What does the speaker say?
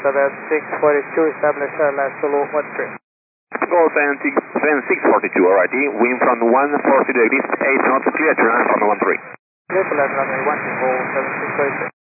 7642, establish last solo 13. Go 7642, alrighty. Wind from 140 degrees, 8 knots, clear to land from 13. Clear to land runway 10, hold 7642.